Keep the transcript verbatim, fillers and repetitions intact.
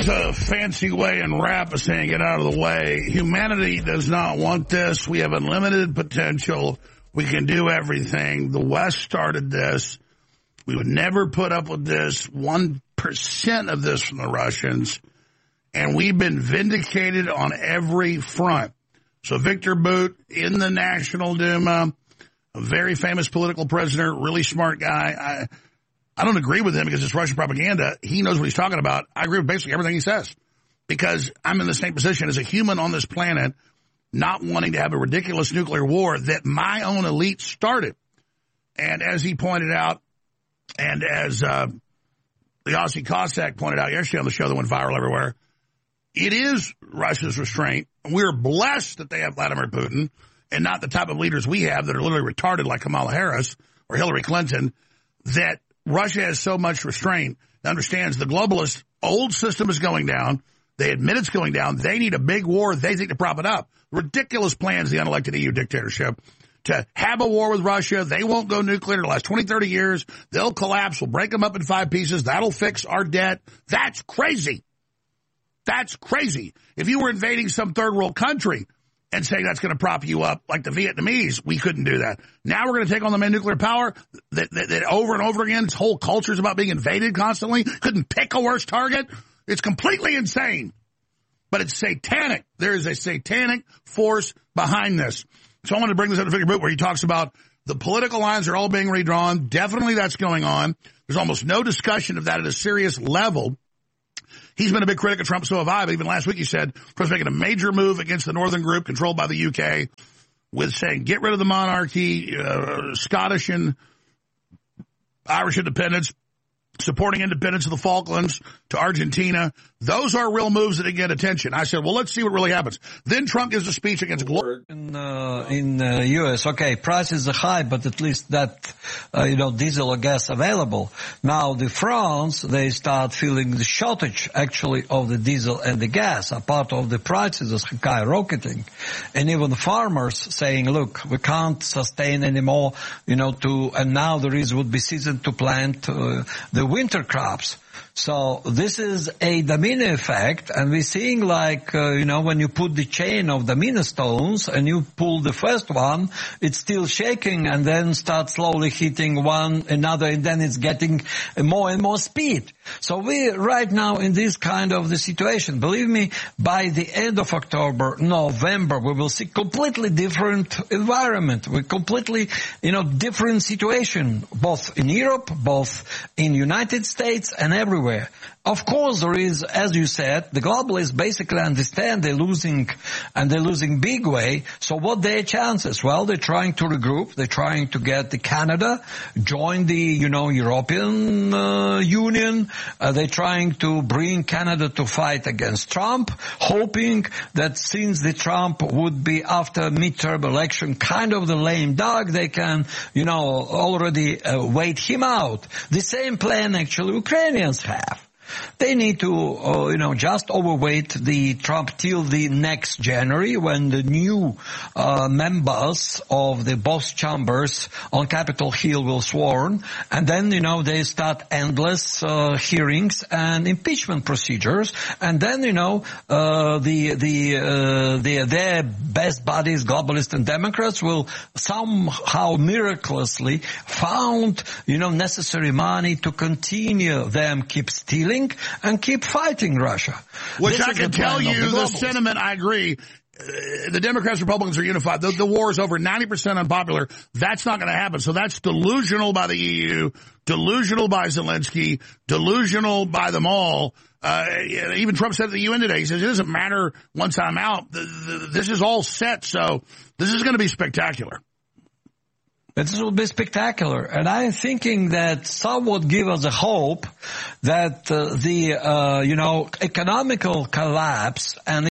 A fancy way in rap of saying get out of the way. Humanity does not want this. We have unlimited potential. We can do everything. The West started this. We would never put up with this. One percent of this from the Russians. And we've been vindicated on every front. So Victor Bout in the National Duma, a very famous political prisoner, really smart guy. I, I don't agree with him because it's Russian propaganda. He knows what he's talking about. I agree with basically everything he says because I'm in the same position as a human on this planet, not wanting to have a ridiculous nuclear war that my own elite started. And as he pointed out, and as uh, the Aussie Cossack pointed out yesterday on the show that went viral everywhere, it is Russia's restraint. We're blessed that they have Vladimir Putin and not the type of leaders we have that are literally retarded like Kamala Harris or Hillary Clinton, that Russia has so much restraint, understands the globalist old system is going down. They admit it's going down. They need a big war. They think to prop it up. Ridiculous plans, the unelected E U dictatorship, to have a war with Russia. They won't go nuclear in the last twenty, thirty years. They'll collapse. We'll break them up in five pieces. That'll fix our debt. That's crazy. That's crazy. If you were invading some third world country and saying that's going to prop you up like the Vietnamese, we couldn't do that. Now we're going to take on the main nuclear power that, that, that over and over again, its whole culture is about being invaded constantly. Couldn't pick a worse target. It's completely insane. But it's satanic. There is a satanic force behind this. So I wanted to bring this up to Victor Bout where he talks about the political lines are all being redrawn. Definitely that's going on. There's almost no discussion of that at a serious level. He's been a big critic of Trump, so have I. But even last week he said Trump's making a major move against the Northern group controlled by the U K with saying get rid of the monarchy, uh, Scottish and Irish independence, supporting independence of the Falklands to Argentina. Those are real moves that get attention. I said, well, let's see what really happens. Then Trump gives a speech against glory. In, uh, in uh, U S, okay, prices are high, but at least that, uh, you know, diesel or gas available. Now, the France, they start feeling the shortage, actually, of the diesel and the gas. A part of the prices is skyrocketing. And even the farmers saying, look, we can't sustain anymore, you know, to, and now there is, would be season to plant uh, the winter crops. So this is a domino effect, and we're seeing like, uh, you know, when you put the chain of domino stones and you pull the first one, it's still shaking and then starts slowly hitting one another, and then it's getting more and more speed. So we're right now in this kind of the situation. Believe me, by the end of October, November, we will see completely different environment. We're completely, you know, different situation, both in Europe, both in United States and everywhere. Of course, there is, as you said, the globalists basically understand they're losing, and they're losing big way. So what are their chances? Well, they're trying to regroup. They're trying to get the Canada, join the, you know, European uh, Union. Uh, they're trying to bring Canada to fight against Trump, hoping that since the Trump would be after midterm election kind of the lame dog, they can, you know, already uh, wait him out. The same plan actually Ukrainians have. They need to, uh, you know, just overweight the Trump till the next January when the new uh, members of the both chambers on Capitol Hill will sworn, and then, you know, they start endless uh, hearings and impeachment procedures, and then, you know, uh, the the uh, the their best buddies, globalists and Democrats, will somehow miraculously found, you know, necessary money to continue them keep stealing and keep fighting Russia. Which this I can tell you, the, the sentiment, I agree. Uh, the Democrats, Republicans are unified. The, the war is over ninety percent unpopular. That's not going to happen. So that's delusional by the E U, delusional by Zelensky, delusional by them all. Uh, even Trump said at the U N today, he says, it doesn't matter once I'm out. The, the, this is all set. So this is going to be spectacular. This will be spectacular, and I'm thinking that some would give us a hope that uh, the, uh, you know, economical collapse and